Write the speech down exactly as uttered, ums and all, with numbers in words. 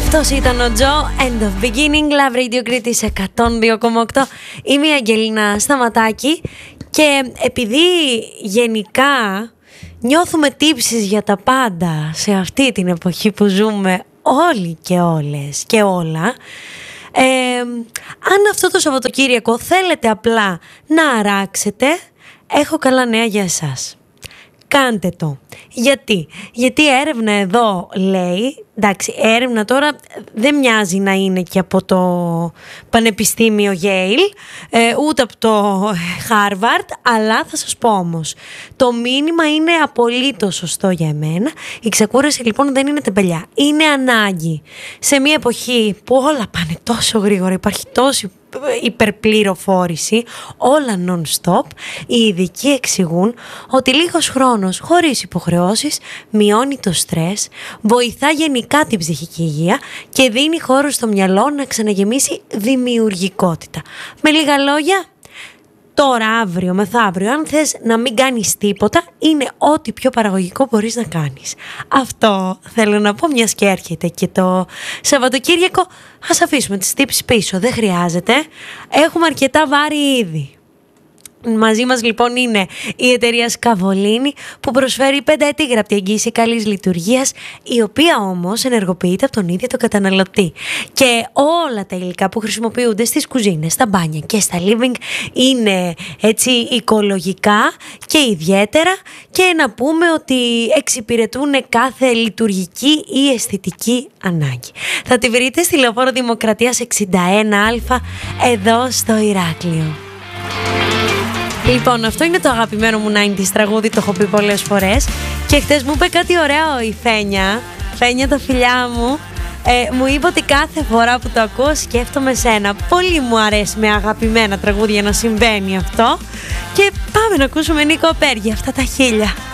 Αυτός ήταν ο Τζο, End of Beginning, Love Radio Κρήτης εκατόν δύο κόμμα οκτώ. Είμαι η Αγγελίνα Σταματάκη και επειδή γενικά νιώθουμε τύψεις για τα πάντα σε αυτή την εποχή που ζούμε όλοι και όλες και όλα, ε, αν αυτό το Σαββατοκύριακο θέλετε απλά να αράξετε, έχω καλά νέα για εσάς. Κάντε το. Γιατί? Γιατί η έρευνα εδώ λέει, εντάξει, έρευνα τώρα δεν μοιάζει να είναι και από το Πανεπιστήμιο Yale, ε, ούτε από το Harvard, αλλά θα σας πω όμως, το μήνυμα είναι απολύτως σωστό για εμένα. Η ξεκούραση λοιπόν δεν είναι τεμπελιά, είναι ανάγκη. Σε μια εποχή που όλα πάνε τόσο γρήγορα, υπάρχει τόση υπερπληροφόρηση, όλα non-stop, οι ειδικοί εξηγούν ότι λίγος χρόνος χωρίς υποχρεώσεις μειώνει το στρες, βοηθά γενικά την ψυχική υγεία και δίνει χώρο στο μυαλό να ξαναγεμίσει δημιουργικότητα. Με λίγα λόγια, τώρα, αύριο, μεθαύριο, αν θες να μην κάνεις τίποτα, είναι ό,τι πιο παραγωγικό μπορείς να κάνεις. Αυτό θέλω να πω, μιας και έρχεται και το Σαββατοκύριακο. Ας αφήσουμε τις τύψεις πίσω, δεν χρειάζεται. Έχουμε αρκετά βάρη ήδη. Μαζί μας λοιπόν είναι η εταιρεία Σκαβολίνη που προσφέρει πενταετή γραπτή εγγύηση καλής λειτουργίας, η οποία όμως ενεργοποιείται από τον ίδιο τον καταναλωτή. Και όλα τα υλικά που χρησιμοποιούνται στις κουζίνες, στα μπάνια και στα living είναι έτσι οικολογικά και ιδιαίτερα, και να πούμε ότι εξυπηρετούν κάθε λειτουργική ή αισθητική ανάγκη. Θα τη βρείτε στη Λεωφόρο Δημοκρατίας εξήντα ένα Α εδώ στο Ηράκλειο. Λοιπόν, αυτό είναι το αγαπημένο μου ενενήντα τραγούδι, το έχω πει πολλές φορές. Και χτες μου είπε κάτι ωραίο η Φένια, Φένια τα φιλιά μου, ε, μου είπε ότι κάθε φορά που το ακούω σκέφτομαι σένα. Πολύ μου αρέσει με αγαπημένα τραγούδια να συμβαίνει αυτό. Και πάμε να ακούσουμε Νίκο Απέργη, αυτά τα χίλια.